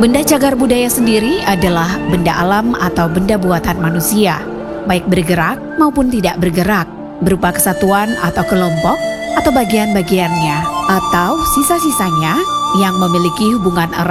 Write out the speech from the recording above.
Benda cagar budaya sendiri adalah benda alam atau benda buatan manusia, baik bergerak maupun tidak bergerak, berupa kesatuan atau kelompok atau bagian-bagiannya, atau sisa-sisanya yang memiliki hubungan erat